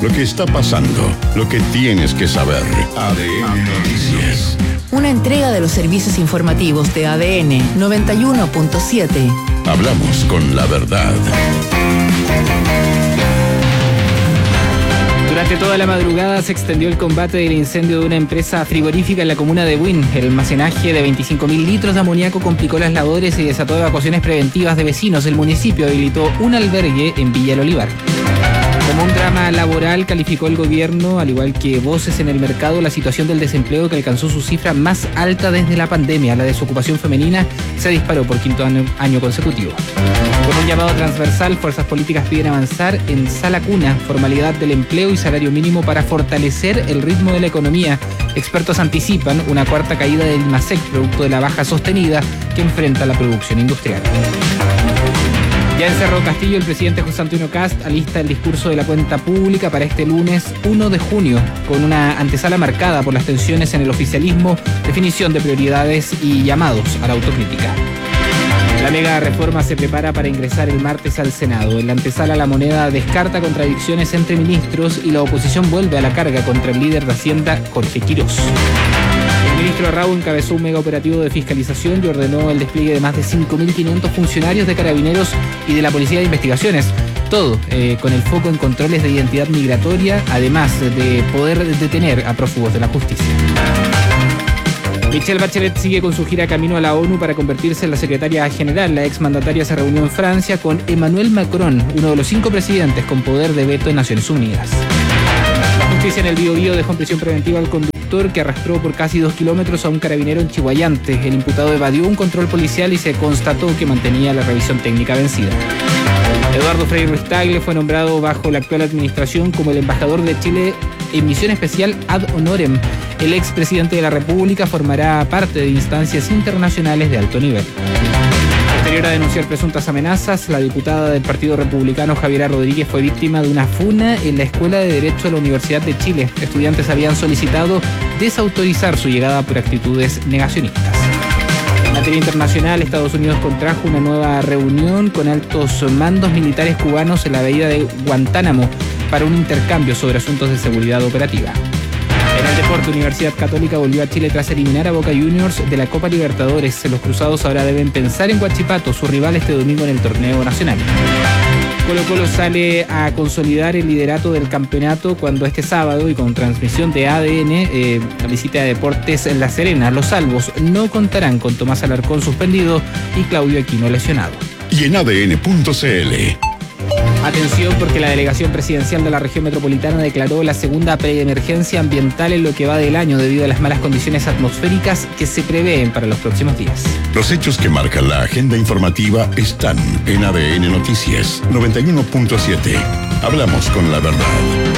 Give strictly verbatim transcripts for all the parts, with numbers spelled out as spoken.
lo que está pasando, lo que tienes que saber. A D N Noticias. Una entrega de los servicios informativos de A D N noventa y uno punto siete. Hablamos con la verdad. Durante toda la madrugada se extendió el combate del incendio de una empresa frigorífica en la comuna de Buin. El almacenaje de veinticinco mil litros de amoníaco complicó las labores y desató evacuaciones preventivas de vecinos. El municipio habilitó un albergue en Villa El Olivar. Como un drama laboral, calificó el gobierno, al igual que Voces en el Mercado, la situación del desempleo que alcanzó su cifra más alta desde la pandemia. La desocupación femenina se disparó por quinto año, año consecutivo. Con un llamado transversal, fuerzas políticas piden avanzar en Sala Cuna, formalidad del empleo y salario mínimo para fortalecer el ritmo de la economía. Expertos anticipan una cuarta caída del IMASEC, producto de la baja sostenida que enfrenta la producción industrial. Ya en Cerro Castillo, el presidente José Antonio Kast alista el discurso de la cuenta pública para este lunes uno de junio, con una antesala marcada por las tensiones en el oficialismo, definición de prioridades y llamados a la autocrítica. La mega reforma se prepara para ingresar el martes al Senado. En la antesala, la moneda descarta contradicciones entre ministros y la oposición vuelve a la carga contra el líder de Hacienda, Jorge Quirós. El ministro Raúl encabezó un mega operativo de fiscalización y ordenó el despliegue de más de cinco mil quinientos funcionarios de Carabineros y de la Policía de Investigaciones. Todo eh, con el foco en controles de identidad migratoria, además de poder detener a prófugos de la justicia. Michelle Bachelet sigue con su gira camino a la ONU para convertirse en la secretaria general. La exmandataria se reunió en Francia con Emmanuel Macron, uno de los cinco presidentes con poder de veto en Naciones Unidas. La justicia en el Biobío dejó en prisión preventiva al conductor que arrastró por casi dos kilómetros a un carabinero en Chihuayante. El imputado evadió un control policial y se constató que mantenía la revisión técnica vencida. Eduardo Frei Ruiz Tagle fue nombrado bajo la actual administración como el embajador de Chile en misión especial ad honorem. El expresidente de la República formará parte de instancias internacionales de alto nivel. Posterior a denunciar presuntas amenazas, la diputada del Partido Republicano Javiera Rodríguez fue víctima de una funa en la Escuela de Derecho de la Universidad de Chile. Estudiantes habían solicitado desautorizar su llegada por actitudes negacionistas. En materia internacional, Estados Unidos contrajo una nueva reunión con altos mandos militares cubanos en la bahía de Guantánamo para un intercambio sobre asuntos de seguridad operativa. En el deporte, Universidad Católica volvió a Chile tras eliminar a Boca Juniors de la Copa Libertadores. Los cruzados ahora deben pensar en Huachipato, su rival este domingo en el torneo nacional. Colo Colo sale a consolidar el liderato del campeonato cuando este sábado y con transmisión de A D N eh, visita de Deportes en La Serena. Los salvos no contarán con Tomás Alarcón suspendido y Claudio Aquino lesionado. Y en A D N punto C L. Atención, porque la delegación presidencial de la región metropolitana declaró la segunda preemergencia ambiental en lo que va del año debido a las malas condiciones atmosféricas que se prevén para los próximos días. Los hechos que marcan la agenda informativa están en A D N Noticias noventa y uno punto siete. Hablamos con la verdad.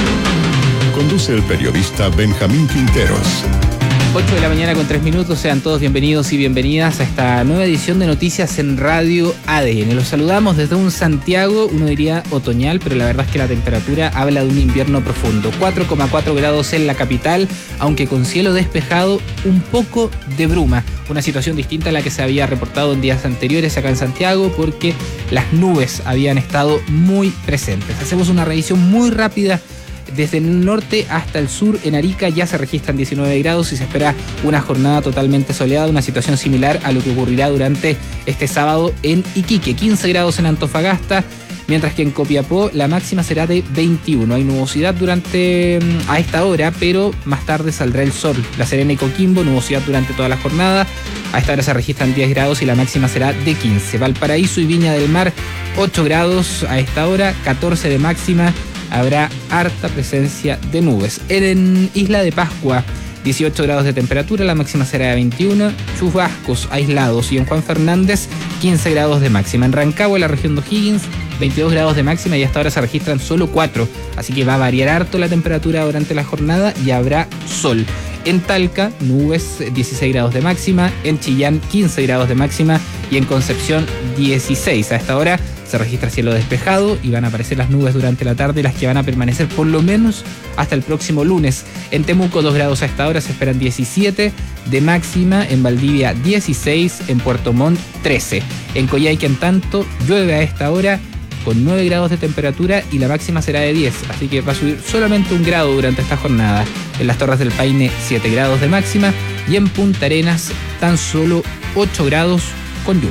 Conduce el periodista Benjamín Quinteros. ocho de la mañana con tres minutos, sean todos bienvenidos y bienvenidas a esta nueva edición de Noticias en Radio A D N. Los saludamos desde un Santiago, uno diría otoñal, pero la verdad es que la temperatura habla de un invierno profundo. cuatro coma cuatro grados en la capital, aunque con cielo despejado, un poco de bruma. Una situación distinta a la que se había reportado en días anteriores acá en Santiago, porque las nubes habían estado muy presentes. Hacemos una revisión muy rápida. Desde el norte hasta el sur, en Arica ya se registran diecinueve grados y se espera una jornada totalmente soleada, una situación similar a lo que ocurrirá durante este sábado en Iquique. quince grados en Antofagasta, mientras que en Copiapó la máxima será de veintiuno. Hay nubosidad durante a esta hora, pero más tarde saldrá el sol. La Serena y Coquimbo, nubosidad durante toda la jornada. A esta hora se registran diez grados y la máxima será de quince. Valparaíso y Viña del Mar, ocho grados a esta hora, catorce de máxima. Habrá harta presencia de nubes. En Isla de Pascua, dieciocho grados de temperatura, la máxima será de veintiuno, chubascos aislados. Y en Juan Fernández, quince grados de máxima. En Rancagua, en la región de O'Higgins, veintidós grados de máxima y hasta ahora se registran solo cuatro. Así que va a variar harto la temperatura durante la jornada y habrá sol. En Talca, nubes, dieciséis grados de máxima. En Chillán, quince grados de máxima. Y en Concepción, dieciséis. A esta hora se registra cielo despejado y van a aparecer las nubes durante la tarde, las que van a permanecer por lo menos hasta el próximo lunes. En Temuco, dos grados a esta hora, se esperan diecisiete de máxima. En Valdivia, dieciséis. En Puerto Montt, trece. En Coyhaique, en tanto, llueve a esta hora con nueve grados de temperatura y la máxima será de diez, así que va a subir solamente un grado durante esta jornada. En las Torres del Paine, siete grados de máxima y en Punta Arenas, tan solo ocho grados con lluvia.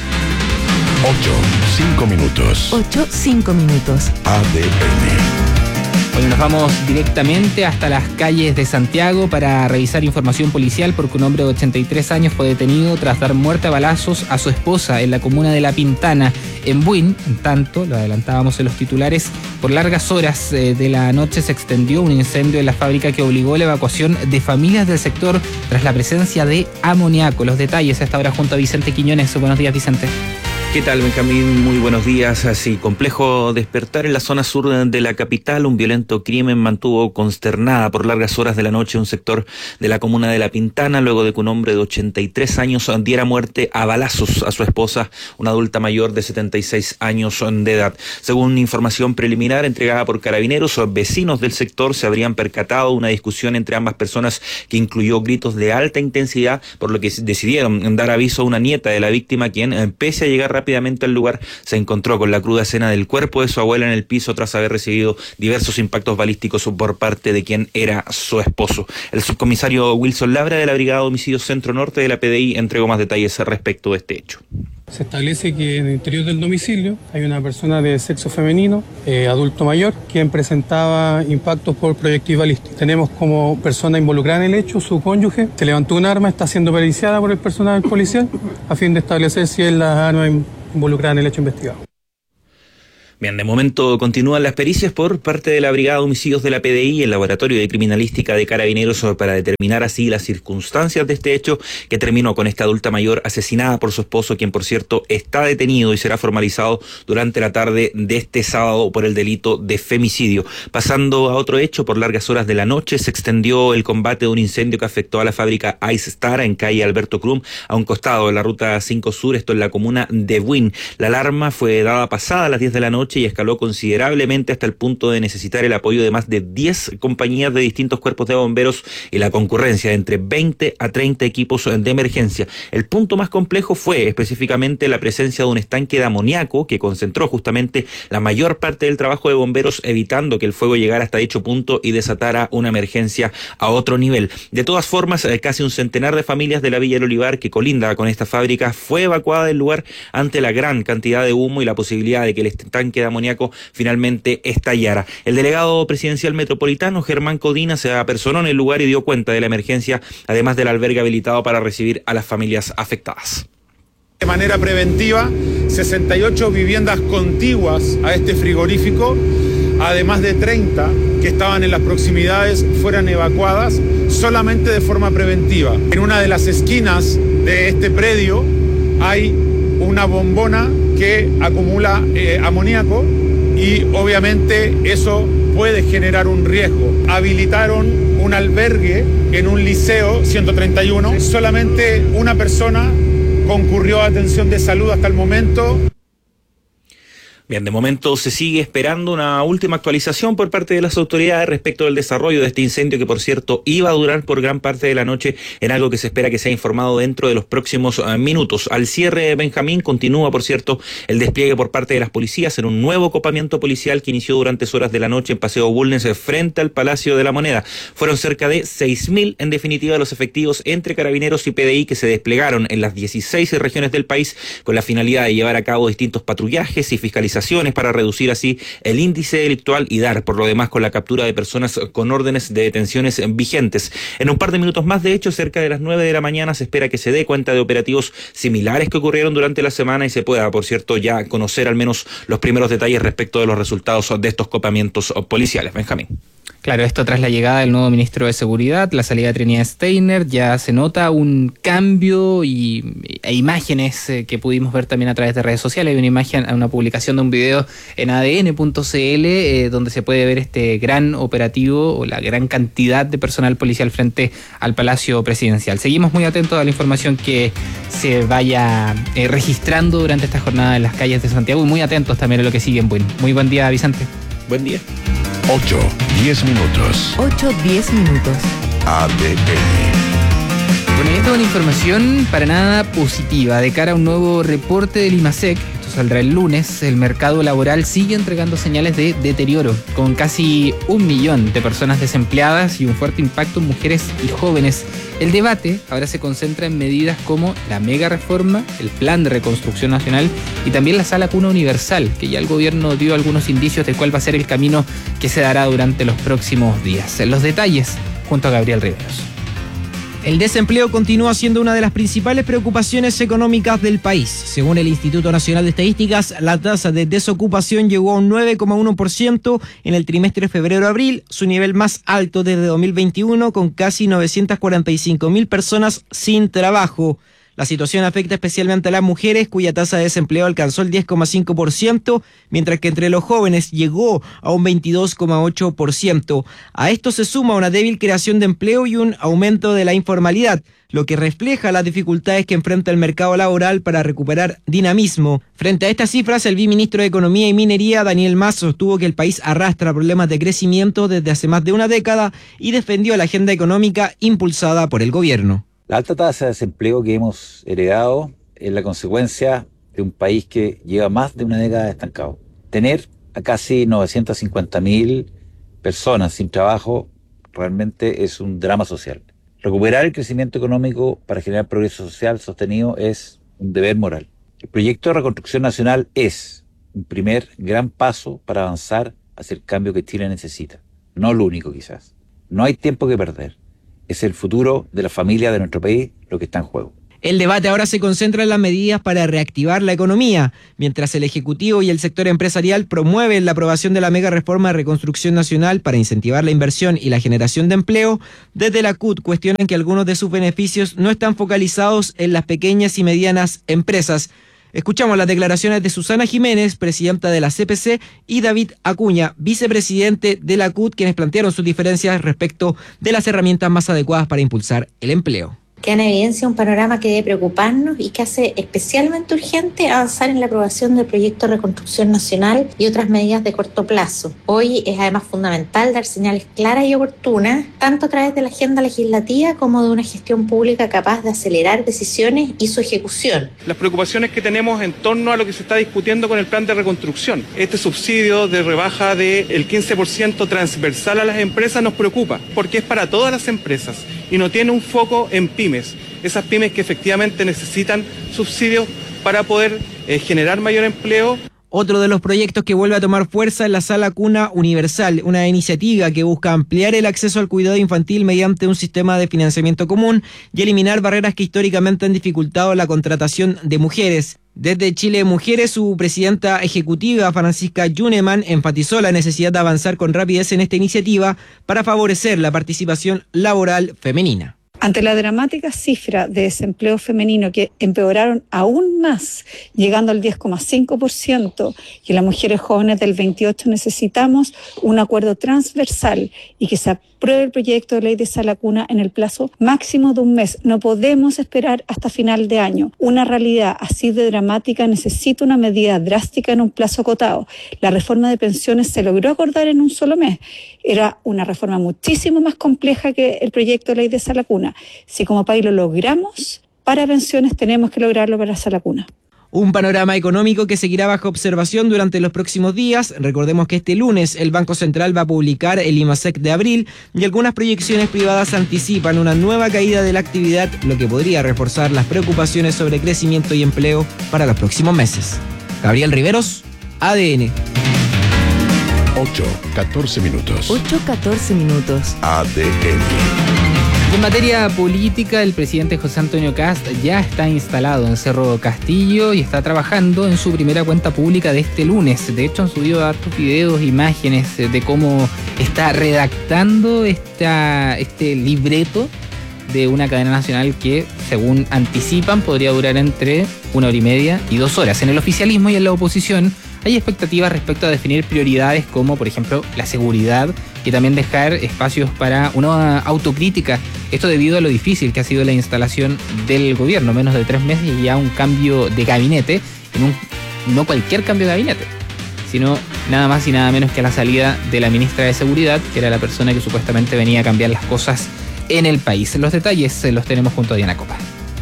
ocho, cinco minutos. ocho, cinco minutos. A D N. Hoy nos vamos directamente hasta las calles de Santiago para revisar información policial porque un hombre de ochenta y tres años fue detenido tras dar muerte a balazos a su esposa en la comuna de La Pintana, en Buin. En tanto, lo adelantábamos en los titulares, por largas horas eh, de la noche se extendió un incendio en la fábrica que obligó la evacuación de familias del sector tras la presencia de amoníaco. Los detalles a esta hora junto a Vicente Quiñones. Buenos días, Vicente. ¿Qué tal, Benjamín? Muy buenos días. Así, complejo despertar en la zona sur de la capital. Un violento crimen mantuvo consternada por largas horas de la noche un sector de la comuna de La Pintana, luego de que un hombre de ochenta y tres años diera muerte a balazos a su esposa, una adulta mayor de setenta y seis años de edad. Según información preliminar entregada por carabineros, vecinos del sector se habrían percatado de una discusión entre ambas personas que incluyó gritos de alta intensidad, por lo que decidieron dar aviso a una nieta de la víctima, quien, pese a llegar rápidamente al lugar, se encontró con la cruda escena del cuerpo de su abuela en el piso tras haber recibido diversos impactos balísticos por parte de quien era su esposo. El subcomisario Wilson Labra de la Brigada de Homicidios Centro Norte de la P D I entregó más detalles respecto de este hecho. Se establece que en el interior del domicilio hay una persona de sexo femenino, eh, adulto mayor, quien presentaba impactos por proyectil balístico. Tenemos como persona involucrada en el hecho su cónyuge. Se levantó un arma, está siendo periciada por el personal policial a fin de establecer si es la arma involucrada en el hecho investigado. Bien, de momento continúan las pericias por parte de la Brigada de Homicidios de la P D I y el Laboratorio de Criminalística de Carabineros para determinar así las circunstancias de este hecho que terminó con esta adulta mayor asesinada por su esposo, quien por cierto está detenido y será formalizado durante la tarde de este sábado por el delito de femicidio. Pasando a otro hecho, por largas horas de la noche se extendió el combate de un incendio que afectó a la fábrica Ice Star en calle Alberto Crum, a un costado de la ruta cinco Sur, esto en la comuna de Buin. La alarma fue dada pasada a las diez de la noche y escaló considerablemente hasta el punto de necesitar el apoyo de más de diez compañías de distintos cuerpos de bomberos y la concurrencia de entre veinte a treinta equipos de emergencia. El punto más complejo fue específicamente la presencia de un estanque de amoníaco que concentró justamente la mayor parte del trabajo de bomberos, evitando que el fuego llegara hasta dicho punto y desatara una emergencia a otro nivel. De todas formas, casi un centenar de familias de la Villa del Olivar, que colinda con esta fábrica, fue evacuada del lugar ante la gran cantidad de humo y la posibilidad de que el estanque de amoníaco finalmente estallara. El delegado presidencial metropolitano, Germán Codina, se apersonó en el lugar y dio cuenta de la emergencia, además del albergue habilitado para recibir a las familias afectadas. De manera preventiva, sesenta y ocho viviendas contiguas a este frigorífico, además de treinta que estaban en las proximidades, fueran evacuadas solamente de forma preventiva. En una de las esquinas de este predio hay una bombona que acumula eh, amoníaco y obviamente eso puede generar un riesgo. Habilitaron un albergue en un liceo ciento treinta y uno. Solamente una persona concurrió a atención de salud hasta el momento. Bien, de momento se sigue esperando una última actualización por parte de las autoridades respecto del desarrollo de este incendio, que por cierto iba a durar por gran parte de la noche, en algo que se espera que sea informado dentro de los próximos uh, minutos. Al cierre, Benjamín, continúa por cierto el despliegue por parte de las policías en un nuevo copamiento policial que inició durante horas de la noche en Paseo Bulnes frente al Palacio de la Moneda. Fueron cerca de seis mil en definitiva los efectivos entre Carabineros y P D I que se desplegaron en las dieciséis regiones del país con la finalidad de llevar a cabo distintos patrullajes y fiscalizaciones para reducir así el índice delictual y dar por lo demás con la captura de personas con órdenes de detenciones vigentes. En un par de minutos más, de hecho, cerca de las nueve de la mañana, se espera que se dé cuenta de operativos similares que ocurrieron durante la semana y se pueda, por cierto, ya conocer al menos los primeros detalles respecto de los resultados de estos copamientos policiales. Benjamín. Claro, esto tras la llegada del nuevo ministro de Seguridad, la salida de Trinidad Steiner, ya se nota un cambio y e imágenes eh, que pudimos ver también a través de redes sociales. Hay una imagen, una publicación de un video en A D N punto C L eh, donde se puede ver este gran operativo o la gran cantidad de personal policial frente al Palacio Presidencial. Seguimos muy atentos a la información que se vaya eh, registrando durante esta jornada en las calles de Santiago y muy atentos también a lo que sigue en Buin. Muy buen día, Vicente. Buen día. ocho, diez minutos. ocho, diez minutos. A D N. Bueno, y esta es una información para nada positiva de cara a un nuevo reporte del IMASEC. Esto Esto saldrá el lunes. El mercado laboral sigue entregando señales de deterioro, con casi un millón de personas desempleadas y un fuerte impacto en mujeres y jóvenes. El debate ahora se concentra en medidas como la mega reforma, el plan de reconstrucción nacional y también la sala cuna universal, que ya el gobierno dio algunos indicios de cuál va a ser el camino que se dará durante los próximos días. Los detalles junto a Gabriel Riveros. El desempleo continúa siendo una de las principales preocupaciones económicas del país. Según el Instituto Nacional de Estadísticas, la tasa de desocupación llegó a un nueve coma uno por ciento en el trimestre febrero-abril, su nivel más alto desde dos mil veintiuno, con casi novecientas cuarenta y cinco mil personas sin trabajo. La situación afecta especialmente a las mujeres, cuya tasa de desempleo alcanzó el diez coma cinco por ciento, mientras que entre los jóvenes llegó a un veintidós coma ocho por ciento. A esto se suma una débil creación de empleo y un aumento de la informalidad, lo que refleja las dificultades que enfrenta el mercado laboral para recuperar dinamismo. Frente a estas cifras, el viceministro de Economía y Minería, Daniel Mas, sostuvo que el país arrastra problemas de crecimiento desde hace más de una década y defendió la agenda económica impulsada por el gobierno. La alta tasa de desempleo que hemos heredado es la consecuencia de un país que lleva más de una década estancado. Tener a casi novecientas cincuenta mil personas sin trabajo realmente es un drama social. Recuperar el crecimiento económico para generar progreso social sostenido es un deber moral. El proyecto de reconstrucción nacional es un primer gran paso para avanzar hacia el cambio que Chile necesita. No lo único, quizás. No hay tiempo que perder. Es el futuro de la familia de nuestro país lo que está en juego. El debate ahora se concentra en las medidas para reactivar la economía, mientras el Ejecutivo y el sector empresarial promueven la aprobación de la mega reforma de reconstrucción nacional para incentivar la inversión y la generación de empleo. Desde la C U T cuestionan que algunos de sus beneficios no están focalizados en las pequeñas y medianas empresas. Escuchamos las declaraciones de Susana Jiménez, presidenta de la C P C, y David Acuña, vicepresidente de la C U T, quienes plantearon sus diferencias respecto de las herramientas más adecuadas para impulsar el empleo. Queda en evidencia un panorama que debe preocuparnos y que hace especialmente urgente avanzar en la aprobación del proyecto de reconstrucción nacional y otras medidas de corto plazo. Hoy es además fundamental dar señales claras y oportunas, tanto a través de la agenda legislativa como de una gestión pública capaz de acelerar decisiones y su ejecución. Las preocupaciones que tenemos en torno a lo que se está discutiendo con el plan de reconstrucción. Este subsidio de rebaja del quince por ciento transversal a las empresas nos preocupa, porque es para todas las empresas y no tiene un foco en pymes, esas pymes que efectivamente necesitan subsidios para poder eh, generar mayor empleo. Otro de los proyectos que vuelve a tomar fuerza es la Sala Cuna Universal, una iniciativa que busca ampliar el acceso al cuidado infantil mediante un sistema de financiamiento común y eliminar barreras que históricamente han dificultado la contratación de mujeres. Desde Chile Mujeres, su presidenta ejecutiva, Francisca Yuneman, enfatizó la necesidad de avanzar con rapidez en esta iniciativa para favorecer la participación laboral femenina. Ante la dramática cifra de desempleo femenino que empeoraron aún más, llegando al diez coma cinco por ciento, y las mujeres jóvenes del veintiocho por ciento, necesitamos un acuerdo transversal y que se apruebe el proyecto de ley de Sala Cuna en el plazo máximo de un mes. No podemos esperar hasta final de año. Una realidad así de dramática necesita una medida drástica en un plazo acotado. La reforma de pensiones se logró acordar en un solo mes. Era una reforma muchísimo más compleja que el proyecto de ley de Sala Cuna. Si como país lo logramos para pensiones, tenemos que lograrlo para Sala Cuna. Un panorama económico que seguirá bajo observación durante los próximos días. Recordemos que este lunes el Banco Central va a publicar el IMASEC de abril y algunas proyecciones privadas anticipan una nueva caída de la actividad, lo que podría reforzar las preocupaciones sobre crecimiento y empleo para los próximos meses. Gabriel Riveros, A D N. ocho, catorce minutos. ocho, catorce minutos. A D N. En materia política, el presidente José Antonio Kast ya está instalado en Cerro Castillo y está trabajando en su primera cuenta pública de este lunes. De hecho, han subido hartos videos, imágenes de cómo está redactando esta, este libreto de una cadena nacional que, según anticipan, podría durar entre una hora y media y dos horas. En el oficialismo y en la oposición hay expectativas respecto a definir prioridades como, por ejemplo, la seguridad y también dejar espacios para una autocrítica. Esto debido a lo difícil que ha sido la instalación del gobierno, menos de tres meses y ya un cambio de gabinete, en un, no cualquier cambio de gabinete, sino nada más y nada menos que la salida de la ministra de Seguridad, que era la persona que supuestamente venía a cambiar las cosas en el país. Los detalles los tenemos junto a Diana Copa.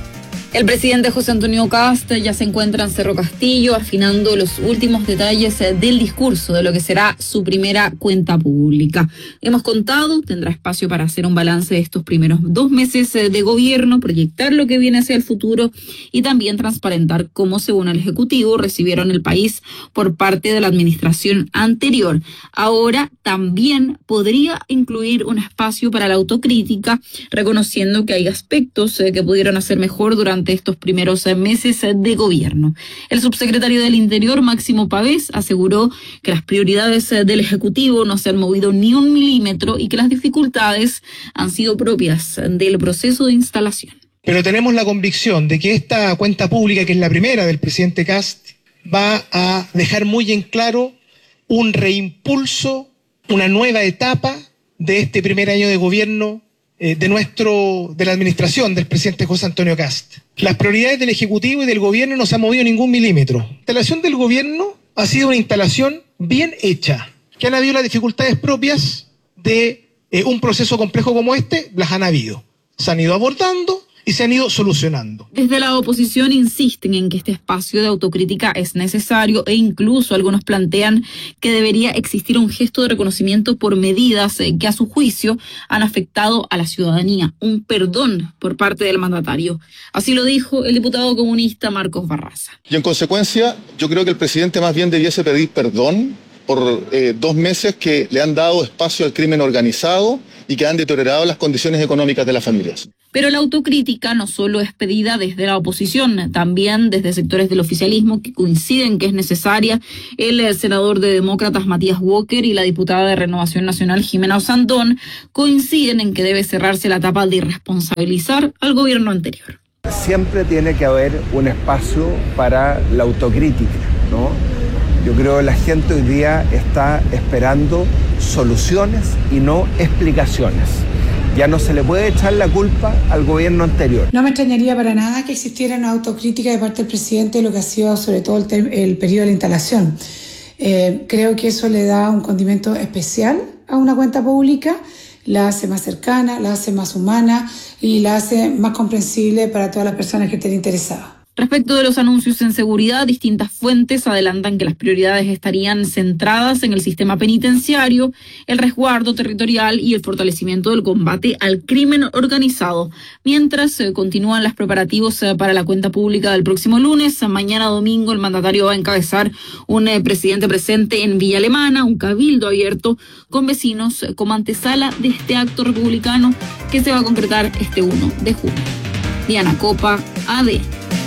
El presidente José Antonio Kast ya se encuentra en Cerro Castillo afinando los últimos detalles del discurso de lo que será su primera cuenta pública. Hemos contado, tendrá espacio para hacer un balance de estos primeros dos meses de gobierno, proyectar lo que viene hacia el futuro y también transparentar cómo, según el Ejecutivo, recibieron el país por parte de la administración anterior. Ahora también podría incluir un espacio para la autocrítica, reconociendo que hay aspectos que pudieron hacer mejor durante estos primeros meses de gobierno. El subsecretario del Interior, Máximo Pavés, aseguró que las prioridades del Ejecutivo no se han movido ni un milímetro y que las dificultades han sido propias del proceso de instalación. Pero tenemos la convicción de que esta cuenta pública, que es la primera del presidente Kast, va a dejar muy en claro un reimpulso, una nueva etapa de este primer año de gobierno de nuestro, de la administración del presidente José Antonio Kast. Las prioridades del Ejecutivo y del Gobierno no se han movido ningún milímetro. La instalación del Gobierno ha sido una instalación bien hecha. Que han habido las dificultades propias de eh, un proceso complejo como este, las han habido. Se han ido abordando y se han ido solucionando. Desde la oposición insisten en que este espacio de autocrítica es necesario e incluso algunos plantean que debería existir un gesto de reconocimiento por medidas que a su juicio han afectado a la ciudadanía, un perdón por parte del mandatario. Así lo dijo el diputado comunista Marcos Barraza. Y en consecuencia, yo creo que el presidente más bien debiese pedir perdón por eh, dos meses que le han dado espacio al crimen organizado y que han deteriorado las condiciones económicas de las familias. Pero la autocrítica no solo es pedida desde la oposición, también desde sectores del oficialismo que coinciden que es necesaria. El senador de Demócratas Matías Walker y la diputada de Renovación Nacional Jimena Osandón coinciden en que debe cerrarse la etapa de irresponsabilizar al gobierno anterior. Siempre tiene que haber un espacio para la autocrítica, ¿no? Yo creo que la gente hoy día está esperando soluciones y no explicaciones. Ya no se le puede echar la culpa al gobierno anterior. No me extrañaría para nada que existiera una autocrítica de parte del presidente de lo que ha sido sobre todo el, el periodo de la instalación. Eh, creo que eso le da un condimento especial a una cuenta pública, la hace más cercana, la hace más humana y la hace más comprensible para todas las personas que estén interesadas. Respecto de los anuncios en seguridad, distintas fuentes adelantan que las prioridades estarían centradas en el sistema penitenciario, el resguardo territorial y el fortalecimiento del combate al crimen organizado. Mientras eh, continúan los preparativos eh, para la cuenta pública del próximo lunes, mañana domingo el mandatario va a encabezar un eh, presidente presente en Villa Alemana, un cabildo abierto con vecinos eh, como antesala de este acto republicano que se va a concretar este primero de junio. Diana Copa, A D.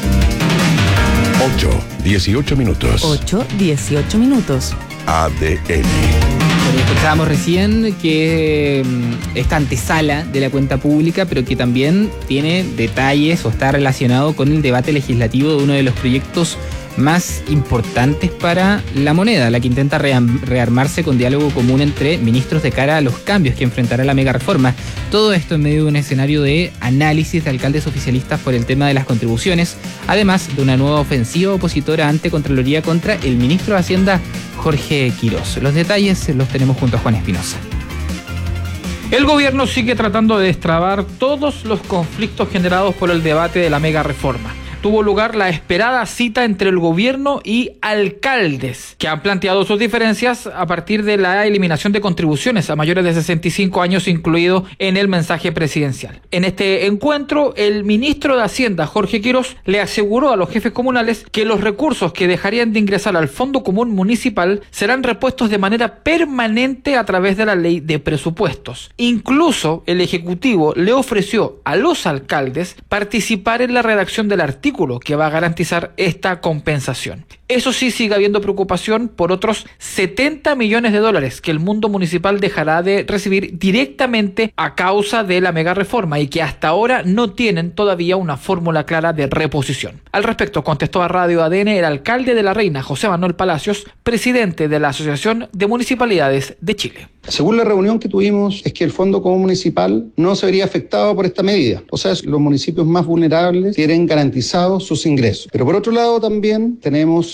ocho, dieciocho minutos. ocho, dieciocho minutos. A D N. Escuchábamos recién que mm, esta antesala de la cuenta pública, pero que también tiene detalles o está relacionado con el debate legislativo de uno de los proyectos más importantes para la moneda, la que intenta rearmarse con diálogo común entre ministros de cara a los cambios que enfrentará la mega reforma. Todo esto en medio de un escenario de análisis de alcaldes oficialistas por el tema de las contribuciones, además de una nueva ofensiva opositora ante Contraloría contra el ministro de Hacienda, Jorge Quirós. Los detalles los tenemos junto a Juan Espinosa. El gobierno sigue tratando de destrabar todos los conflictos generados por el debate de la mega reforma. Tuvo lugar la esperada cita entre el gobierno y alcaldes, que han planteado sus diferencias a partir de la eliminación de contribuciones a mayores de sesenta y cinco años incluido en el mensaje presidencial. En este encuentro, el ministro de Hacienda, Jorge Quirós, le aseguró a los jefes comunales que los recursos que dejarían de ingresar al Fondo Común Municipal serán repuestos de manera permanente a través de la ley de presupuestos. Incluso el Ejecutivo le ofreció a los alcaldes participar en la redacción del artículo que va a garantizar esta compensación. Eso sí, sigue habiendo preocupación por otros setenta millones de dólares que el mundo municipal dejará de recibir directamente a causa de la mega reforma y que hasta ahora no tienen todavía una fórmula clara de reposición. Al respecto, contestó a Radio A D N el alcalde de La Reina, José Manuel Palacios, presidente de la Asociación de Municipalidades de Chile. Según la reunión que tuvimos, es que el Fondo Común Municipal no se vería afectado por esta medida. O sea, los municipios más vulnerables tienen garantizados sus ingresos. Pero por otro lado también tenemos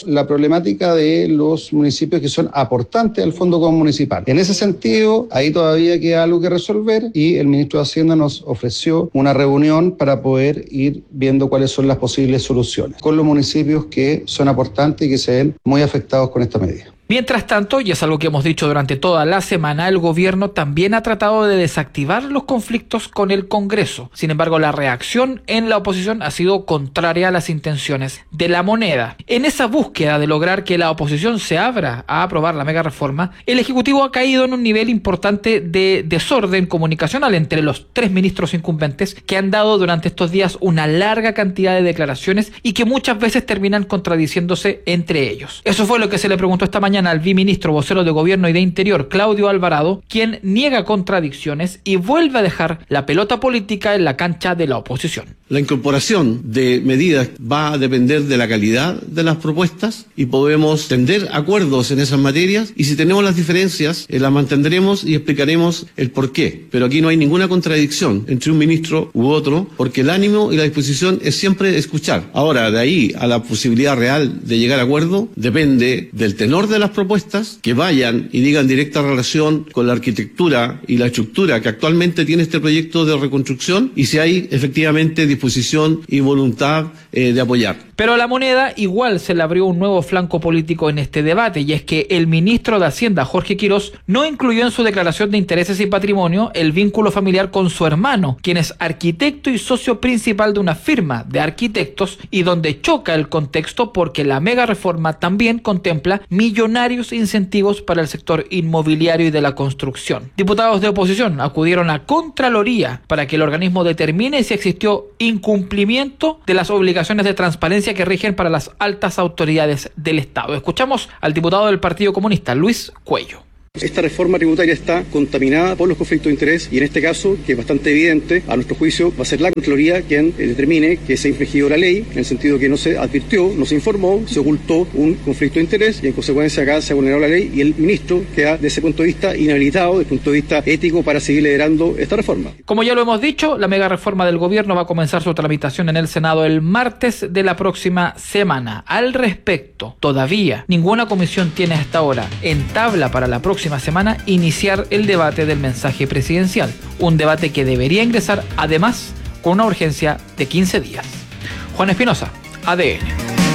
la problemática de los municipios que son aportantes al Fondo Común Municipal. En ese sentido, ahí todavía queda algo que resolver y el ministro de Hacienda nos ofreció una reunión para poder ir viendo cuáles son las posibles soluciones con los municipios que son aportantes y que se ven muy afectados con esta medida. Mientras tanto, y es algo que hemos dicho durante toda la semana, el gobierno también ha tratado de desactivar los conflictos con el Congreso. Sin embargo, la reacción en la oposición ha sido contraria a las intenciones de La Moneda. En esa búsqueda de lograr que la oposición se abra a aprobar la mega reforma, el Ejecutivo ha caído en un nivel importante de desorden comunicacional entre los tres ministros incumbentes que han dado durante estos días una larga cantidad de declaraciones y que muchas veces terminan contradiciéndose entre ellos. Eso fue lo que se le preguntó esta mañana al viceministro vocero de Gobierno y de Interior, Claudio Alvarado, quien niega contradicciones y vuelve a dejar la pelota política en la cancha de la oposición. La incorporación de medidas va a depender de la calidad de las propuestas y podemos tender acuerdos en esas materias, y si tenemos las diferencias eh, las mantendremos y explicaremos el por qué. Pero aquí no hay ninguna contradicción entre un ministro u otro, porque el ánimo y la disposición es siempre escuchar. Ahora, de ahí a la posibilidad real de llegar a acuerdo, depende del tenor de las propuestas, que vayan y digan directa relación con la arquitectura y la estructura que actualmente tiene este proyecto de reconstrucción, y si hay efectivamente disposición y voluntad eh, de apoyar. Pero a La Moneda igual se le abrió un nuevo flanco político en este debate, y es que el ministro de Hacienda, Jorge Quirós, no incluyó en su declaración de intereses y patrimonio el vínculo familiar con su hermano, quien es arquitecto y socio principal de una firma de arquitectos, y donde choca el contexto porque la mega reforma también contempla millonarios incentivos para el sector inmobiliario y de la construcción. Diputados de oposición acudieron a Contraloría para que el organismo determine si existió incumplimiento de las obligaciones de transparencia que rigen para las altas autoridades del Estado. Escuchamos al diputado del Partido Comunista, Luis Cuello. Esta reforma tributaria está contaminada por los conflictos de interés, y en este caso, que es bastante evidente, a nuestro juicio va a ser la Contraloría quien eh, determine que se ha infringido la ley, en el sentido que no se advirtió, no se informó, se ocultó un conflicto de interés, y en consecuencia acá se ha vulnerado la ley, y el ministro queda desde ese punto de vista inhabilitado, desde el punto de vista ético, para seguir liderando esta reforma. Como ya lo hemos dicho, la mega reforma del gobierno va a comenzar su tramitación en el Senado el martes de la próxima semana. Al respecto, todavía ninguna comisión tiene hasta ahora en tabla para la próxima semana iniciar el debate del mensaje presidencial, un debate que debería ingresar además con una urgencia de quince días. Juan Espinosa, A D N.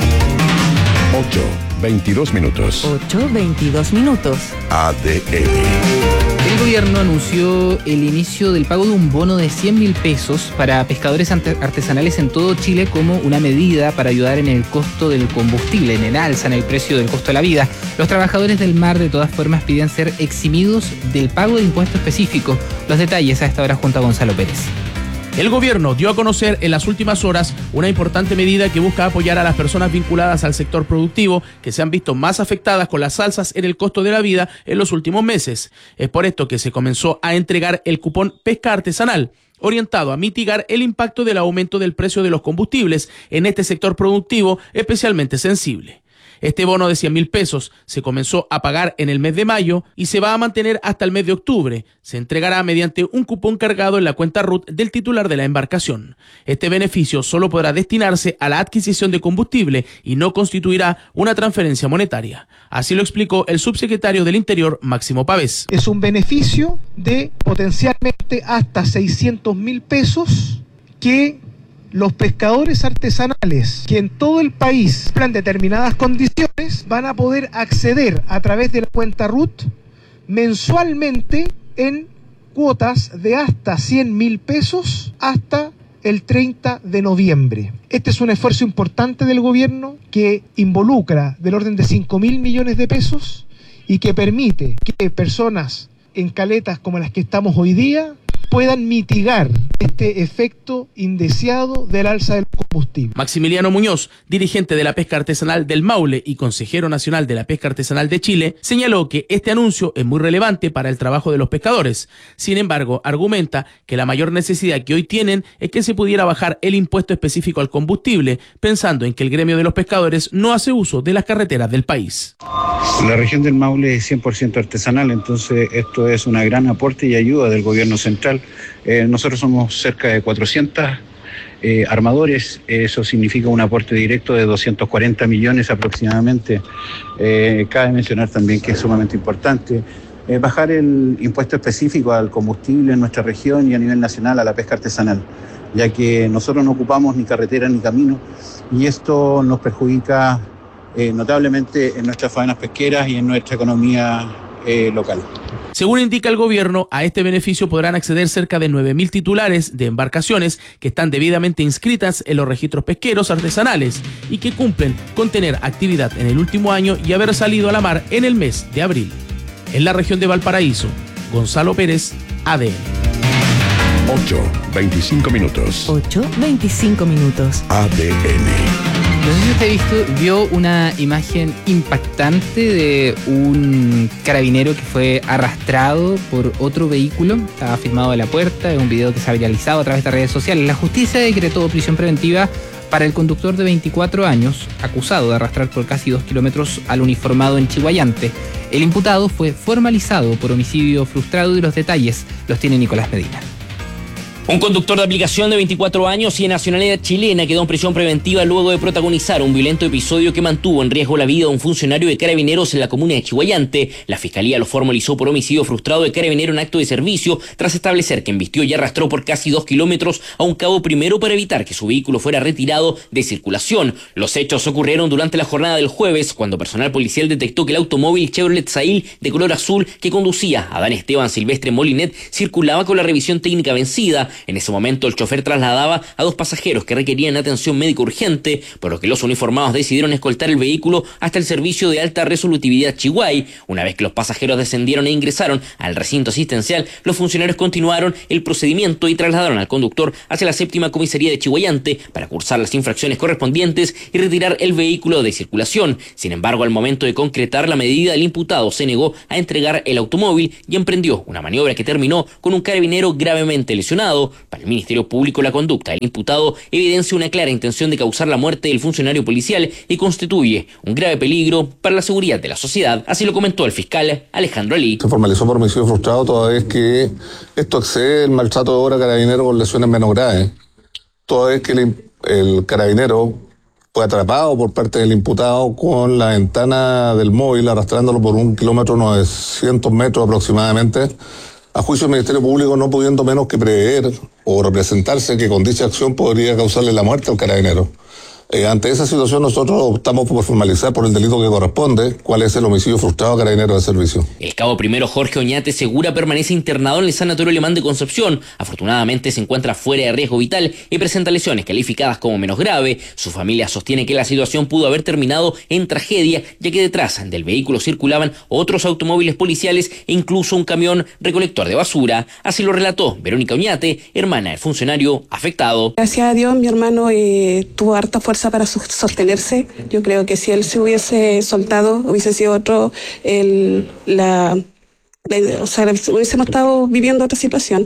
ocho, veintidós minutos. ocho, veintidós minutos. A D N. El gobierno anunció el inicio del pago de un bono de cien mil pesos para pescadores artesanales en todo Chile como una medida para ayudar en el costo del combustible, en el alza en el precio del costo de la vida. Los trabajadores del mar de todas formas piden ser eximidos del pago de impuesto específico. Los detalles a esta hora junto a Gonzalo Pérez. El gobierno dio a conocer en las últimas horas una importante medida que busca apoyar a las personas vinculadas al sector productivo que se han visto más afectadas con las alzas en el costo de la vida en los últimos meses. Es por esto que se comenzó a entregar el cupón Pesca Artesanal, orientado a mitigar el impacto del aumento del precio de los combustibles en este sector productivo especialmente sensible. Este bono de cien mil pesos se comenzó a pagar en el mes de mayo y se va a mantener hasta el mes de octubre. Se entregará mediante un cupón cargado en la cuenta R U T del titular de la embarcación. Este beneficio solo podrá destinarse a la adquisición de combustible y no constituirá una transferencia monetaria. Así lo explicó el subsecretario del Interior, Máximo Pavés. Es un beneficio de potencialmente hasta seiscientos mil pesos que los pescadores artesanales que en todo el país cumplan determinadas condiciones van a poder acceder a través de la cuenta R U T mensualmente en cuotas de hasta cien mil pesos hasta el treinta de noviembre. Este es un esfuerzo importante del gobierno que involucra del orden de cinco mil millones de pesos y que permite que personas en caletas como las que estamos hoy día puedan mitigar este efecto indeseado del alza del combustible. Maximiliano Muñoz, dirigente de la pesca artesanal del Maule y consejero nacional de la pesca artesanal de Chile, señaló que este anuncio es muy relevante para el trabajo de los pescadores. Sin embargo, argumenta que la mayor necesidad que hoy tienen es que se pudiera bajar el impuesto específico al combustible, pensando en que el gremio de los pescadores no hace uso de las carreteras del país. La región del Maule es cien por ciento artesanal, entonces esto es una gran aporte y ayuda del gobierno central. Eh, nosotros somos cerca de cuatrocientas eh, armadores. Eso significa un aporte directo de doscientos cuarenta millones aproximadamente. Eh, cabe mencionar también que es sumamente importante eh, bajar el impuesto específico al combustible en nuestra región y a nivel nacional a la pesca artesanal, ya que nosotros no ocupamos ni carretera ni camino y esto nos perjudica eh, notablemente en nuestras faenas pesqueras y en nuestra economía eh, local. Según indica el gobierno, a este beneficio podrán acceder cerca de nueve mil titulares de embarcaciones que están debidamente inscritas en los registros pesqueros artesanales y que cumplen con tener actividad en el último año y haber salido a la mar en el mes de abril. En la región de Valparaíso, Gonzalo Pérez, A D N. ocho, veinticinco minutos. ocho, veinticinco minutos. A D N. No sé si usted visto, vio una imagen impactante de un carabinero que fue arrastrado por otro vehículo. Estaba filmado de la puerta, es un video que se ha viralizado a través de redes sociales. La justicia decretó prisión preventiva para el conductor de veinticuatro años, acusado de arrastrar por casi dos kilómetros al uniformado en Chiguayante. El imputado fue formalizado por homicidio frustrado y los detalles los tiene Nicolás Medina. Un conductor de aplicación de veinticuatro años y de nacionalidad chilena quedó en prisión preventiva luego de protagonizar un violento episodio que mantuvo en riesgo la vida de un funcionario de Carabineros en la comuna de Chiguayante. La fiscalía lo formalizó por homicidio frustrado de carabinero en acto de servicio tras establecer que embistió y arrastró por casi dos kilómetros a un cabo primero para evitar que su vehículo fuera retirado de circulación. Los hechos ocurrieron durante la jornada del jueves cuando personal policial detectó que el automóvil Chevrolet Sail de color azul que conducía a Dan Esteban Silvestre Molinet circulaba con la revisión técnica vencida. En ese momento el chofer trasladaba a dos pasajeros que requerían atención médica urgente, por lo que los uniformados decidieron escoltar el vehículo hasta el servicio de alta resolutividad Chiguay. Una vez que los pasajeros descendieron e ingresaron al recinto asistencial, los funcionarios continuaron el procedimiento y trasladaron al conductor hacia la séptima comisaría de Chiguayante para cursar las infracciones correspondientes y retirar el vehículo de circulación. Sin embargo, al momento de concretar la medida, el imputado se negó a entregar el automóvil y emprendió una maniobra que terminó con un carabinero gravemente lesionado. Para el Ministerio Público, la conducta del imputado evidencia una clara intención de causar la muerte del funcionario policial y constituye un grave peligro para la seguridad de la sociedad. Así lo comentó el fiscal Alejandro Ali. Se formalizó por homicidio frustrado toda vez que esto excede el maltrato de obra carabinero con lesiones menos graves. Toda vez que el, el carabinero fue atrapado por parte del imputado con la ventana del móvil arrastrándolo por un kilómetro novecientos metros aproximadamente, a juicio del Ministerio Público no pudiendo menos que prever o representarse que con dicha acción podría causarle la muerte al carabinero. Eh, ante esa situación nosotros optamos por formalizar por el delito que corresponde, cuál es el homicidio frustrado a carabinero de servicio. El cabo primero Jorge Oñate Segura permanece internado en el Sanatorio Alemán de Concepción. Afortunadamente se encuentra fuera de riesgo vital y presenta lesiones calificadas como menos grave. Su familia sostiene que la situación pudo haber terminado en tragedia, ya que detrás del vehículo circulaban otros automóviles policiales e incluso un camión recolector de basura. Así lo relató Verónica Oñate, hermana del funcionario afectado. Gracias a Dios mi hermano eh, tuvo harta fuerza para sostenerse. Yo creo que si él se hubiese soltado, hubiese sido otro, el, la, la, o sea, hubiésemos estado viviendo otra situación.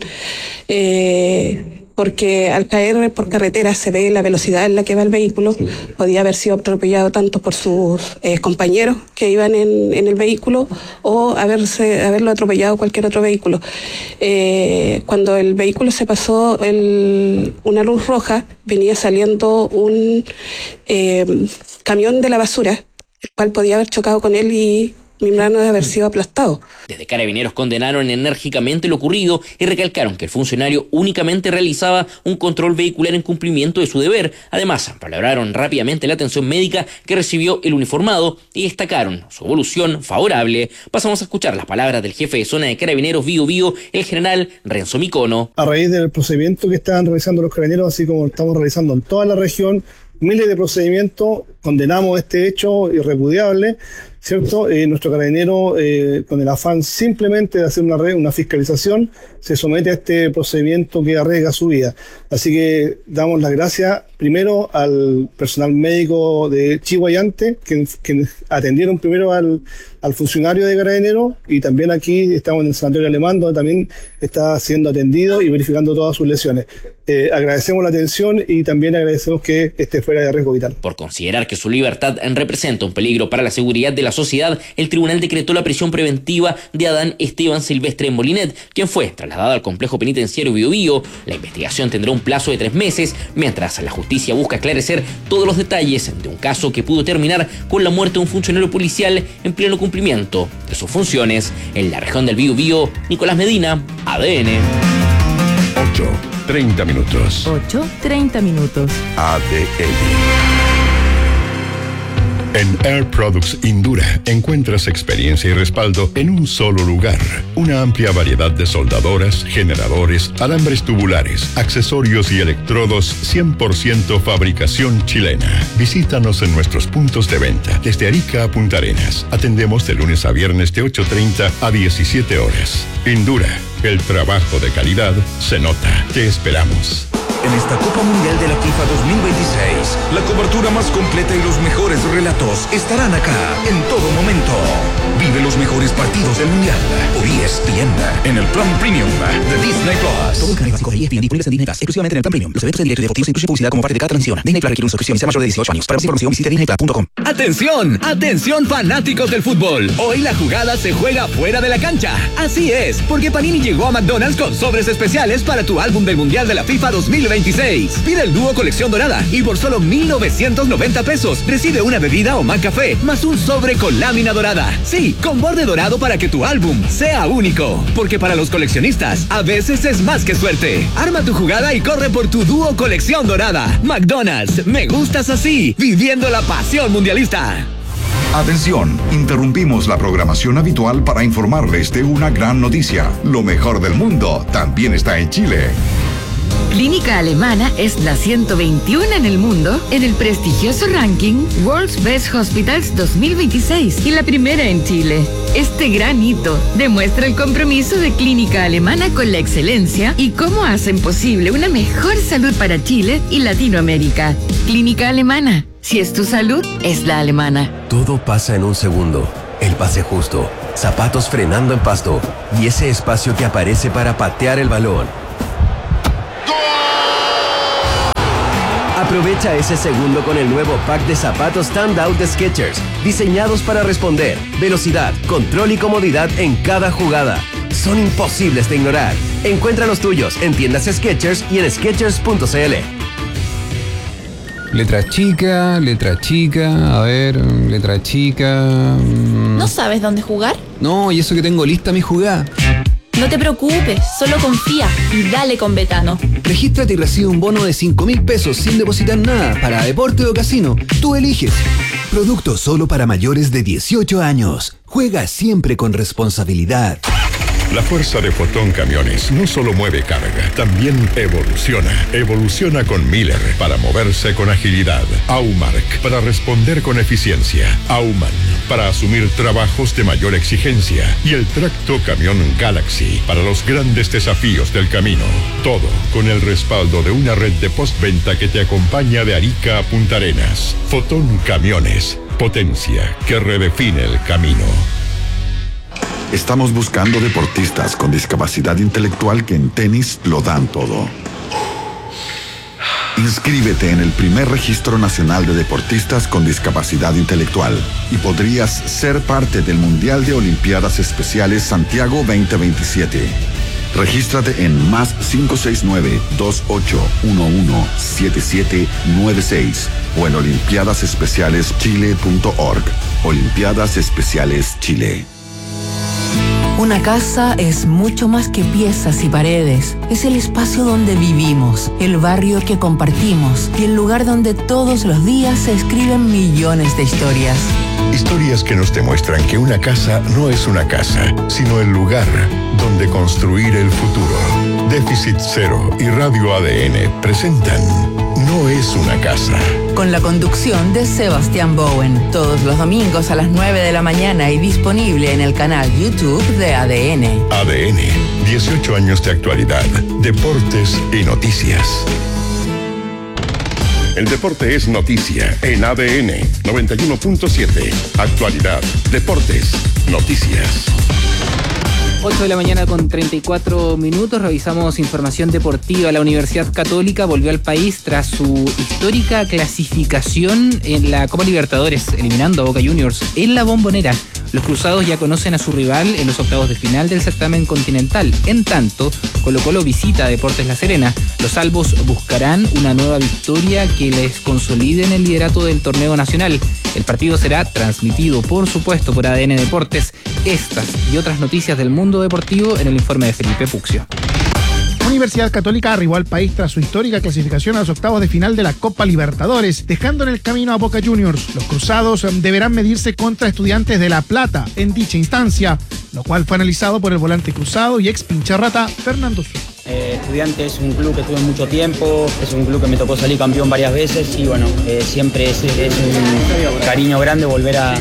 Eh, porque al caer por carretera se ve la velocidad en la que va el vehículo, podía haber sido atropellado tanto por sus eh, compañeros que iban en, en el vehículo o haberse, haberlo atropellado cualquier otro vehículo. Eh, cuando el vehículo se pasó el, una luz roja, venía saliendo un eh, camión de la basura, el cual podía haber chocado con él y mi hermano de haber sido aplastado. Desde Carabineros condenaron enérgicamente lo ocurrido y recalcaron que el funcionario únicamente realizaba un control vehicular en cumplimiento de su deber. Además, valoraron rápidamente la atención médica que recibió el uniformado y destacaron su evolución favorable. Pasamos a escuchar las palabras del jefe de zona de Carabineros Bío Bío, el general Renzo Micono. A raíz del procedimiento que están realizando los carabineros, así como estamos realizando en toda la región, miles de procedimientos, condenamos este hecho irrepudiable, ¿cierto? Eh, nuestro carabinero, eh, con el afán simplemente de hacer una, red, una fiscalización, se somete a este procedimiento que arriesga su vida. Así que damos las gracias primero al personal médico de Chiguayante, que, que atendieron primero al, al funcionario de Carabineros, y también aquí estamos en el Sanatorio Alemán, donde también está siendo atendido y verificando todas sus lesiones. Eh, agradecemos la atención y también agradecemos que esté fuera de riesgo vital. Por considerar que su libertad representa un peligro para la seguridad de la sociedad, el tribunal decretó la prisión preventiva de Adán Esteban Silvestre Molinet, quien fue trasladado al complejo penitenciario Biobío. La investigación tendrá un plazo de tres meses, mientras la justicia busca esclarecer todos los detalles de un caso que pudo terminar con la muerte de un funcionario policial en pleno cumplimiento de sus funciones. En la región del Biobío, Nicolás Medina, A D N. ocho, treinta minutos. ocho, treinta minutos. A D N. En Air Products Indura encuentras experiencia y respaldo en un solo lugar. Una amplia variedad de soldadoras, generadores, alambres tubulares, accesorios y electrodos cien por ciento fabricación chilena. Visítanos en nuestros puntos de venta desde Arica a Punta Arenas. Atendemos de lunes a viernes de ocho treinta a diecisiete horas. Indura, el trabajo de calidad se nota. Te esperamos. En esta Copa Mundial de la FIFA dos mil veintiséis, la cobertura más completa y los mejores relatos estarán acá en todo momento. Vive los mejores partidos del Mundial por E S P N en el plan premium de Disney Plus. Todo el canal básico de E S P N disponibles en Disney Plus, exclusivamente en el plan premium. Los eventos en directo y deportivos incluyen publicidad como parte de cada transmisión. Disney Plus requiere una suscripción y sea mayor de dieciocho años. Para más información visite disney plus punto com. ¡Atención! ¡Atención, fanáticos del fútbol! Hoy la jugada se juega fuera de la cancha. Así es, porque Panini llegó a McDonald's con sobres especiales para tu álbum del Mundial de la FIFA dos mil veintiséis. Pide el dúo colección dorada y por solo mil novecientos noventa pesos recibe una bebida o McCafé más un sobre con lámina dorada. Sí, con borde dorado para que tu álbum sea único. Porque para los coleccionistas, a veces es más que suerte. Arma tu jugada y corre por tu dúo colección dorada. McDonald's, me gustas así, viviendo la pasión mundialista. Atención, interrumpimos la programación habitual para informarles de una gran noticia. Lo mejor del mundo también está en Chile. Clínica Alemana es la ciento veintiuno en el mundo en el prestigioso ranking World's Best Hospitals dos mil veintiséis y la primera en Chile. Este gran hito demuestra el compromiso de Clínica Alemana con la excelencia y cómo hacen posible una mejor salud para Chile y Latinoamérica. Clínica Alemana, si es tu salud, es la alemana. Todo pasa en un segundo. El pase justo, zapatos frenando en pasto y ese espacio que aparece para patear el balón. Aprovecha ese segundo con el nuevo pack de zapatos Standout de Skechers, diseñados para responder, velocidad, control y comodidad en cada jugada. Son imposibles de ignorar. Encuentra los tuyos en tiendas Skechers y en skechers punto c l. Letra chica, letra chica, a ver, letra chica... ¿No sabes dónde jugar? No, y eso que tengo lista mi jugada. No te preocupes, solo confía y dale con Betano. Regístrate y recibe un bono de cinco mil pesos sin depositar nada para deporte o casino. Tú eliges. Producto solo para mayores de dieciocho años. Juega siempre con responsabilidad. La fuerza de Fotón Camiones no solo mueve carga, también evoluciona. Evoluciona con Miller para moverse con agilidad. Aumark para responder con eficiencia. Auman para asumir trabajos de mayor exigencia. Y el tracto camión Galaxy para los grandes desafíos del camino. Todo con el respaldo de una red de postventa que te acompaña de Arica a Punta Arenas. Fotón Camiones, potencia que redefine el camino. Estamos buscando deportistas con discapacidad intelectual que en tenis lo dan todo. Inscríbete en el primer registro nacional de deportistas con discapacidad intelectual y podrías ser parte del Mundial de Olimpiadas Especiales Santiago veinte veintisiete. Regístrate en más cinco seis nueve, dos ocho uno uno, siete siete nueve seis o en olimpiadas especiales chile punto org. Olimpiadas Especiales Chile. Una casa es mucho más que piezas y paredes. Es el espacio donde vivimos, el barrio que compartimos y el lugar donde todos los días se escriben millones de historias. Historias que nos demuestran que una casa no es una casa, sino el lugar donde construir el futuro. Déficit Cero y Radio A D N presentan No es una casa. Con la conducción de Sebastián Bowen, todos los domingos a las nueve de la mañana y disponible en el canal YouTube de A D N. A D N, dieciocho años de actualidad, deportes y noticias. El deporte es noticia en A D N noventa y uno punto siete. Actualidad, deportes, noticias. ocho de la mañana con treinta y cuatro minutos, revisamos información deportiva. La Universidad Católica volvió al país tras su histórica clasificación en la Copa Libertadores, eliminando a Boca Juniors en la Bombonera. Los cruzados ya conocen a su rival en los octavos de final del certamen continental. En tanto, Colo-Colo visita a Deportes La Serena. Los albos buscarán una nueva victoria que les consolide en el liderato del torneo nacional. El partido será transmitido, por supuesto, por A D N Deportes. Estas y otras noticias del mundo deportivo en el informe de Felipe Puccio. Universidad Católica arribó al país tras su histórica clasificación a los octavos de final de la Copa Libertadores, dejando en el camino a Boca Juniors. Los cruzados deberán medirse contra Estudiantes de La Plata en dicha instancia, lo cual fue analizado por el volante cruzado y ex pincharrata Fernando Sur. Eh, Estudiantes es un club que tuve mucho tiempo, es un club que me tocó salir campeón varias veces y bueno, eh, siempre es, es un cariño grande volver a...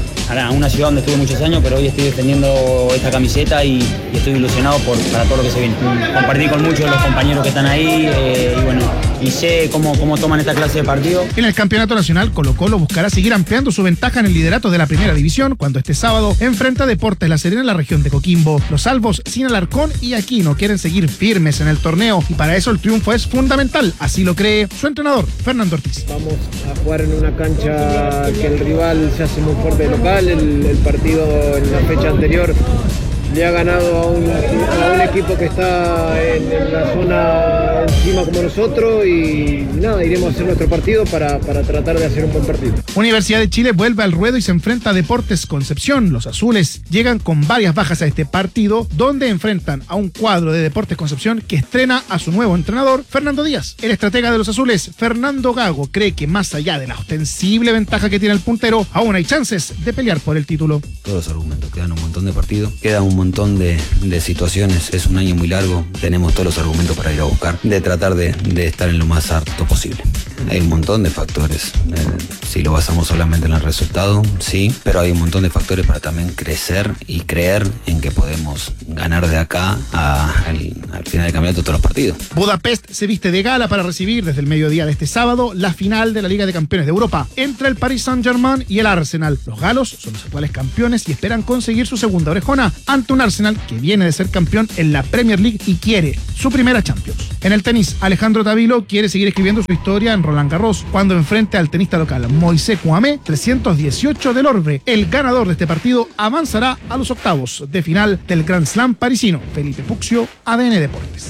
a una ciudad donde estuve muchos años, pero hoy estoy defendiendo esta camiseta y, y estoy ilusionado por, para todo lo que se viene. Compartí con muchos de los compañeros que están ahí eh, y bueno, y sé cómo, cómo toman esta clase de partido. En el campeonato nacional, Colo-Colo buscará seguir ampliando su ventaja en el liderato de la primera división cuando este sábado enfrenta a Deportes La Serena en la región de Coquimbo. Los albos sin Alarcón y Aquino quieren seguir firmes en el torneo y para eso el triunfo es fundamental, así lo cree su entrenador, Fernando Ortiz. Vamos a jugar en una cancha que el rival se hace muy fuerte de local. El, el partido en la fecha anterior le ha ganado a un, a un equipo que está en, en la zona encima como nosotros y nada, iremos a hacer nuestro partido para, para tratar de hacer un buen partido. Universidad de Chile vuelve al ruedo y se enfrenta a Deportes Concepción. Los azules llegan con varias bajas a este partido, donde enfrentan a un cuadro de Deportes Concepción que estrena a su nuevo entrenador, Fernando Díaz. El estratega de los azules, Fernando Gago, cree que más allá de la ostensible ventaja que tiene el puntero, aún hay chances de pelear por el título. Todos los argumentos, quedan un montón de partidos, queda un montón de, de situaciones, es un año muy largo, tenemos todos los argumentos para ir a buscar, de tratar de, de estar en lo más alto posible. Hay un montón de factores, eh, si lo basamos solamente en el resultado, sí, pero hay un montón de factores para también crecer y creer en que podemos ganar de acá a, al, al final del campeonato todos los partidos. Budapest se viste de gala para recibir desde el mediodía de este sábado la final de la Liga de Campeones de Europa entre el Paris Saint-Germain y el Arsenal. Los galos son los actuales campeones y esperan conseguir su segunda orejona ante un Arsenal que viene de ser campeón en la Premier League y quiere su primera Champions. En el tenis, Alejandro Tavilo quiere seguir escribiendo su historia en Roland Garros cuando enfrente al tenista local Moisés Kouamé, trescientos dieciocho del Orbe. El ganador de este partido avanzará a los octavos de final del Grand Slam parisino. Felipe Puccio, A D N Deportes.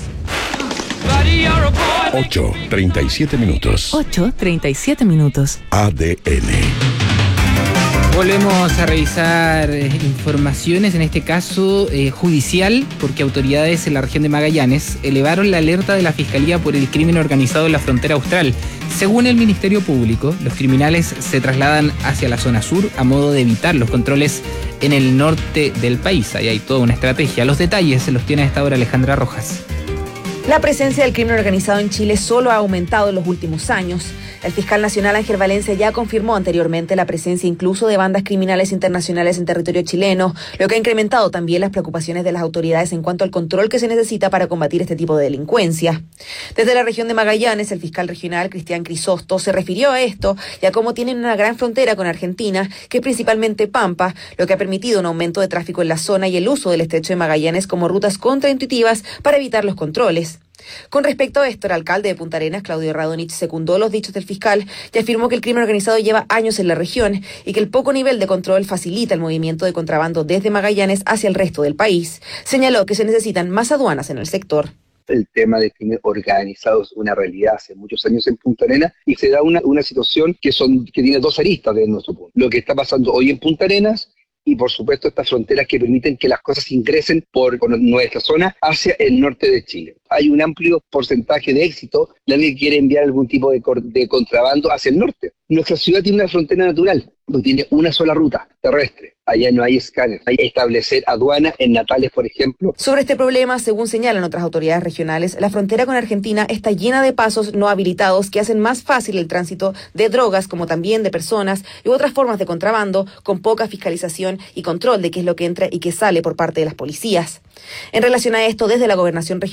ocho, treinta y siete minutos. ocho, treinta y siete minutos. A D N. Volvemos a revisar eh, informaciones, en este caso eh, judicial, porque autoridades en la región de Magallanes elevaron la alerta de la Fiscalía por el crimen organizado en la frontera austral. Según el Ministerio Público, los criminales se trasladan hacia la zona sur a modo de evitar los controles en el norte del país. Ahí hay toda una estrategia. Los detalles se los tiene a esta hora Alejandra Rojas. La presencia del crimen organizado en Chile solo ha aumentado en los últimos años. El fiscal nacional Ángel Valencia ya confirmó anteriormente la presencia incluso de bandas criminales internacionales en territorio chileno, lo que ha incrementado también las preocupaciones de las autoridades en cuanto al control que se necesita para combatir este tipo de delincuencia. Desde la región de Magallanes, el fiscal regional Cristian Crisosto se refirió a esto y a cómo tienen una gran frontera con Argentina, que es principalmente Pampa, lo que ha permitido un aumento de tráfico en la zona y el uso del estrecho de Magallanes como rutas contraintuitivas para evitar los controles. Con respecto a esto, el alcalde de Punta Arenas, Claudio Radonich, secundó los dichos del fiscal y afirmó que el crimen organizado lleva años en la región y que el poco nivel de control facilita el movimiento de contrabando desde Magallanes hacia el resto del país. Señaló que se necesitan más aduanas en el sector. El tema del crimen organizado es una realidad hace muchos años en Punta Arenas y se da una, una situación que, son, que tiene dos aristas de nuestro punto. Lo que está pasando hoy en Punta Arenas y por supuesto estas fronteras que permiten que las cosas ingresen por, por nuestra zona hacia el norte de Chile. Hay un amplio porcentaje de éxito, nadie quiere enviar algún tipo de, de contrabando hacia el norte. Nuestra ciudad tiene una frontera natural, no tiene una sola ruta terrestre. Allá no hay escáner, hay que establecer aduanas en Natales, por ejemplo. Sobre este problema, según señalan otras autoridades regionales, la frontera con Argentina está llena de pasos no habilitados que hacen más fácil el tránsito de drogas, como también de personas y otras formas de contrabando, con poca fiscalización y control de qué es lo que entra y qué sale por parte de las policías. En relación a esto, desde la Gobernación Regional afirmaron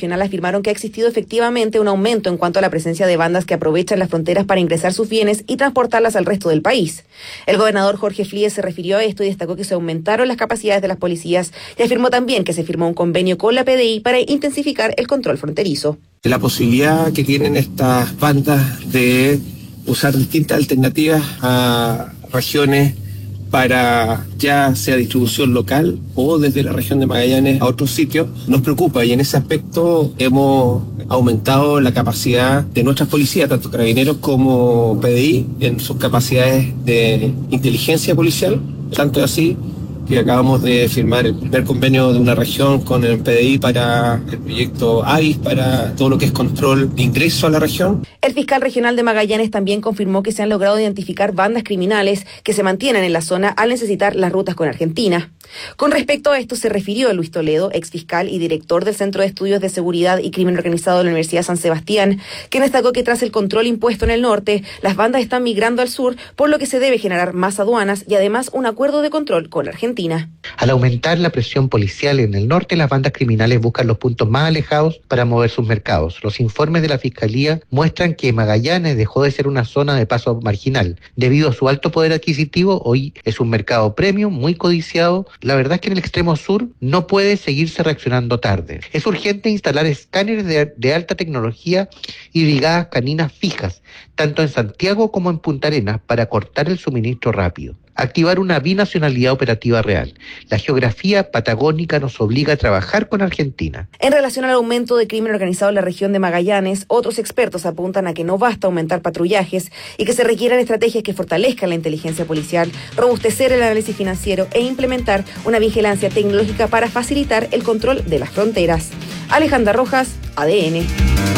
confirmaron que ha existido efectivamente un aumento en cuanto a la presencia de bandas que aprovechan las fronteras para ingresar sus bienes y transportarlas al resto del país. El gobernador Jorge Flies se refirió a esto y destacó que se aumentaron las capacidades de las policías y afirmó también que se firmó un convenio con la P D I para intensificar el control fronterizo. La posibilidad que tienen estas bandas de usar distintas alternativas a regiones para ya sea distribución local o desde la región de Magallanes a otros sitios, nos preocupa, y en ese aspecto hemos aumentado la capacidad de nuestras policías, tanto carabineros como P D I, en sus capacidades de inteligencia policial, tanto así que acabamos de firmar el primer convenio de una región con el P D I para el proyecto A I S, para todo lo que es control de ingreso a la región. El fiscal regional de Magallanes también confirmó que se han logrado identificar bandas criminales que se mantienen en la zona al necesitar las rutas con Argentina. Con respecto a esto se refirió a Luis Toledo, exfiscal y director del Centro de Estudios de Seguridad y Crimen Organizado de la Universidad San Sebastián, quien destacó que tras el control impuesto en el norte, las bandas están migrando al sur, por lo que se debe generar más aduanas y además un acuerdo de control con Argentina. Al aumentar la presión policial en el norte, las bandas criminales buscan los puntos más alejados para mover sus mercados. Los informes de la Fiscalía muestran que Magallanes dejó de ser una zona de paso marginal. Debido a su alto poder adquisitivo, hoy es un mercado premium, muy codiciado. La verdad es que en el extremo sur no puede seguirse reaccionando tarde. Es urgente instalar escáneres de, de alta tecnología y brigadas caninas fijas, tanto en Santiago como en Punta Arenas, para cortar el suministro rápido. Activar una binacionalidad operativa real. La geografía patagónica nos obliga a trabajar con Argentina. En relación al aumento de crimen organizado en la región de Magallanes, otros expertos apuntan a que no basta aumentar patrullajes y que se requieran estrategias que fortalezcan la inteligencia policial, robustecer el análisis financiero e implementar una vigilancia tecnológica para facilitar el control de las fronteras. Alejandra Rojas, A D N.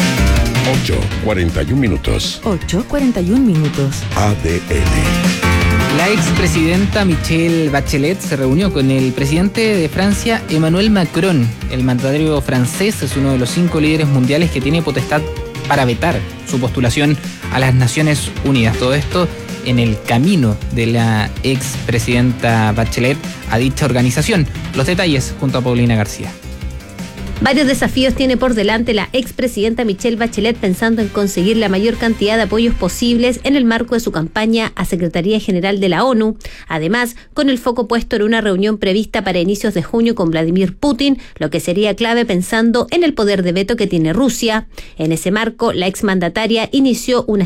ocho cuarenta y un minutos. ocho cuarenta y un minutos. A D N. La expresidenta Michelle Bachelet se reunió con el presidente de Francia, Emmanuel Macron. El mandatario francés es uno de los cinco líderes mundiales que tiene potestad para vetar su postulación a las Naciones Unidas. Todo esto en el camino de la expresidenta Bachelet a dicha organización. Los detalles junto a Paulina García. Varios desafíos tiene por delante la expresidenta Michelle Bachelet pensando en conseguir la mayor cantidad de apoyos posibles en el marco de su campaña a Secretaría General de la ONU. Además, con el foco puesto en una reunión prevista para inicios de junio con Vladimir Putin, lo que sería clave pensando en el poder de veto que tiene Rusia. En ese marco, la exmandataria inició una